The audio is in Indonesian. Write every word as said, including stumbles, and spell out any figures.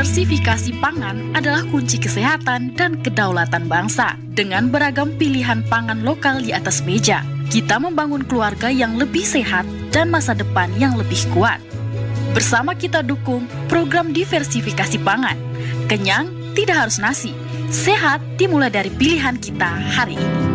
Diversifikasi pangan adalah kunci kesehatan dan kedaulatan bangsa. Dengan beragam pilihan pangan lokal di atas meja, kita membangun keluarga yang lebih sehat dan masa depan yang lebih kuat. Bersama kita dukung program diversifikasi pangan. Kenyang tidak harus nasi. Sehat dimulai dari pilihan kita hari ini.